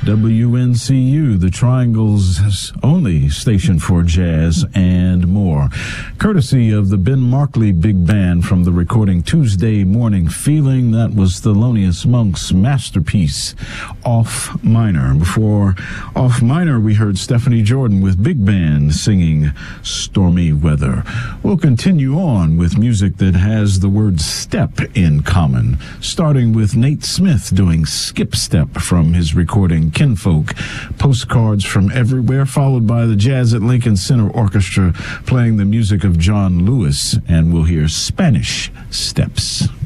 WNCU, the Triangle's only station for jazz and more. Courtesy of the Ben Markley Big Band from the recording Tuesday Morning Feeling. That was Thelonious Monk's masterpiece, Off Minor. Before Off Minor, we heard Stephanie Jordan with Big Band singing Stormy Weather. We'll continue on with music that has the word step in common, starting with Nate Smith doing Skip Step from his recording Kinfolk, Postcards from Everywhere, followed by the Jazz at Lincoln Center Orchestra playing the music of John Lewis, and we'll hear Spanish Steps.